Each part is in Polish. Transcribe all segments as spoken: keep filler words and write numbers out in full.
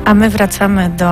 A my wracamy do,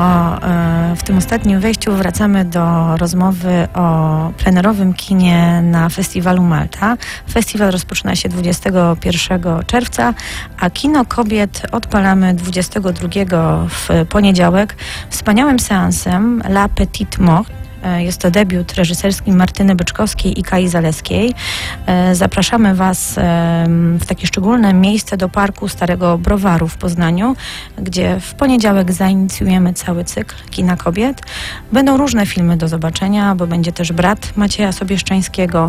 w tym ostatnim wejściu wracamy do rozmowy o plenerowym kinie na festiwalu Malta. Festiwal rozpoczyna się dwudziestego pierwszego czerwca, a Kino Kobiet odpalamy dwudziestego drugiego w poniedziałek wspaniałym seansem La Petite Mort. Jest to debiut reżyserski Martyny Byczkowskiej i Kai Zaleskiej. Zapraszamy Was w takie szczególne miejsce do Parku Starego Browaru w Poznaniu, gdzie w poniedziałek zainicjujemy cały cykl Kina Kobiet. Będą różne filmy do zobaczenia, bo będzie też Brat Macieja Sobieszczańskiego,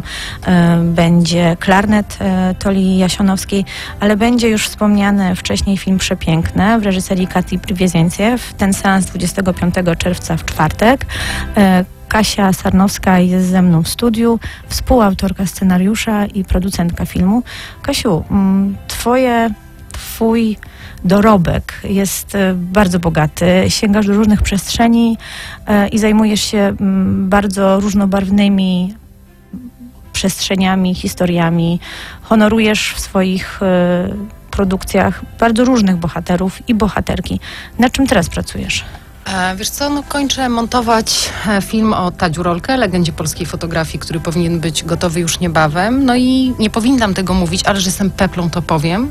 będzie Klarnet Toli Jasionowskiej, ale będzie już wspomniany wcześniej film Przepiękne w reżyserii Katii Przywiezięciew. Ten seans dwudziestego piątego czerwca w czwartek. Kasia Sarnowska jest ze mną w studiu, współautorka scenariusza i producentka filmu. Kasiu, twoje, twój dorobek jest bardzo bogaty. Sięgasz do różnych przestrzeni i zajmujesz się bardzo różnobarwnymi przestrzeniami, historiami. Honorujesz w swoich produkcjach bardzo różnych bohaterów i bohaterki. Na czym teraz pracujesz? Wiesz co, no kończę montować film o Tadziu Rolkę, legendzie polskiej fotografii, który powinien być gotowy już niebawem. No i nie powinnam tego mówić, ale że jestem peplą, to powiem.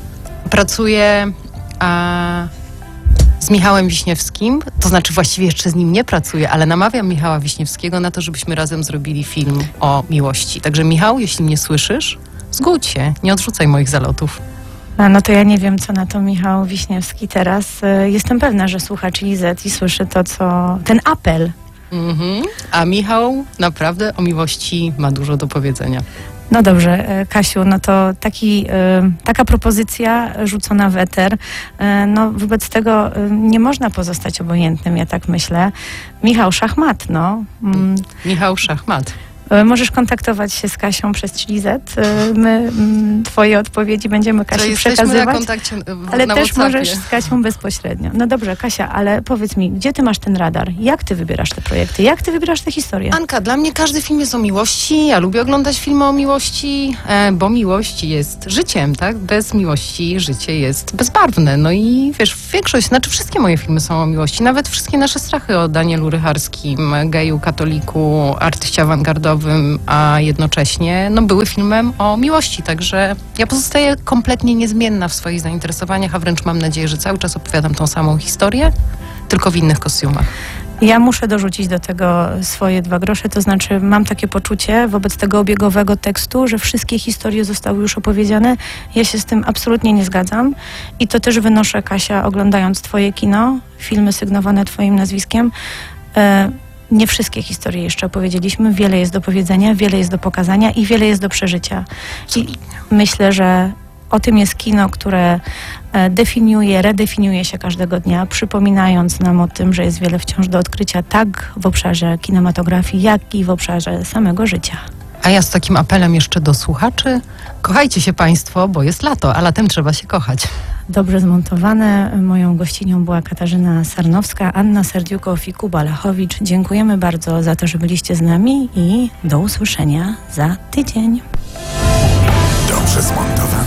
Pracuję a, z Michałem Wiśniewskim, to znaczy właściwie jeszcze z nim nie pracuję, ale namawiam Michała Wiśniewskiego na to, żebyśmy razem zrobili film o miłości. Także Michał, jeśli mnie słyszysz, zgódź się, nie odrzucaj moich zalotów. No to ja nie wiem, co na to Michał Wiśniewski teraz. Jestem pewna, że słucha Chili Z i słyszy to, co... ten apel. Mhm. A Michał naprawdę o miłości ma dużo do powiedzenia. No dobrze, Kasiu, no to taki, taka propozycja rzucona w eter. No wobec tego nie można pozostać obojętnym, ja tak myślę. Michał Szachmat, no. Michał Szachmat. Możesz kontaktować się z Kasią przez Chili Z. My twoje odpowiedzi będziemy Kasi to przekazywać. Na kontakcie w, ale na też WhatsAppie. Możesz z Kasią bezpośrednio. No dobrze, Kasia, ale powiedz mi, gdzie ty masz ten radar? Jak ty wybierasz te projekty? Jak ty wybierasz te historie? Anka, dla mnie każdy film jest o miłości. Ja lubię oglądać filmy o miłości, e, bo miłość jest życiem, tak? Bez miłości życie jest bezbarwne. No i wiesz, większość, znaczy wszystkie moje filmy są o miłości. Nawet wszystkie nasze strachy o Danielu Rycharskim, geju, katoliku, artyście awangardowym, a jednocześnie no, były filmem o miłości, także ja pozostaję kompletnie niezmienna w swoich zainteresowaniach, a wręcz mam nadzieję, że cały czas opowiadam tą samą historię, tylko w innych kostiumach. Ja muszę dorzucić do tego swoje dwa grosze, to znaczy mam takie poczucie wobec tego obiegowego tekstu, że wszystkie historie zostały już opowiedziane. Ja się z tym absolutnie nie zgadzam i to też wynoszę, Kasia, oglądając twoje kino, filmy sygnowane twoim nazwiskiem. E, Nie wszystkie historie jeszcze opowiedzieliśmy. Wiele jest do powiedzenia, wiele jest do pokazania i wiele jest do przeżycia. I myślę, że o tym jest kino, które definiuje, redefiniuje się każdego dnia, przypominając nam o tym, że jest wiele wciąż do odkrycia tak w obszarze kinematografii, jak i w obszarze samego życia. A ja z takim apelem jeszcze do słuchaczy. Kochajcie się Państwo, bo jest lato, a latem trzeba się kochać. Dobrze zmontowane. Moją gościnią była Katarzyna Sarnowska, Anna Serdiukow i Kuba Lachowicz. Dziękujemy bardzo za to, że byliście z nami i do usłyszenia za tydzień. Dobrze zmontowane.